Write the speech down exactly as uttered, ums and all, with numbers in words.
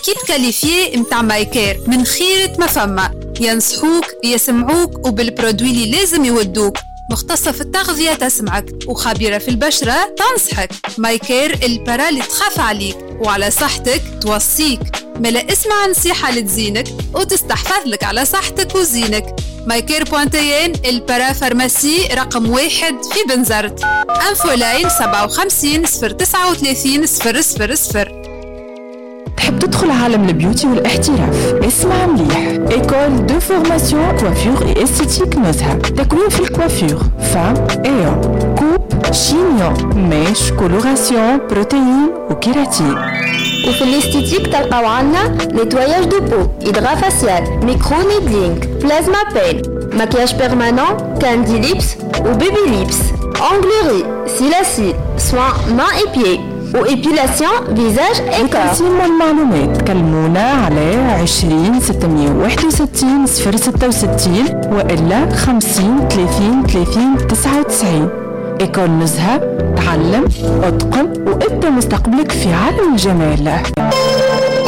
ليكيب كاليفيي متاع مايكير من خيرة ما فما، ينصحوك يسمعوك وبالبرودوي اللي لازم يودوك. مختصة في التغذية تسمعك وخبيرة في البشرة تنصحك. مايكير البرا اللي تخاف عليك وعلى صحتك توصيك. ملا اسمع نصيحة لتزينك وتستحفظ لك على صحتك وزينك. مايكير بوانتين البرا فارماسي رقم واحد في بنزرت. انفو لاين سبعة وخمسين صفر تسعة وثلاثين صفر صفر صفر. تحب تدخل عالم البيوتي والاحتراف؟ اسمع مليح. ايكول دو فورماسيون كوافير اي استيتيك نزهة. تكوين في الكوافير فام ايو كوب شينيون ميش كولوراسيون بروتين وكيراتين. وفي الاستيتيك تلقاو عنا نيتواياج دو بو، إدغا فاسيال، ميكرو نيدلينغ، بلازما بين، مكياج بيرمانون، كاندي ليبس وبيبي ليبس، أونغلوري، سيلاسيل، سوان مان اي بيي وإبيلاسيون فيزاج إيكار. لتقسيم المعلومات كلمونا على عشرين ستمية واحد وستين صفر ستة وستين وإلا خمسين ثلاثين ثلاثين تسعة وتسعين. إيكول نزهة، تعلم، اتقن وابدأ مستقبلك في عالم الجمال.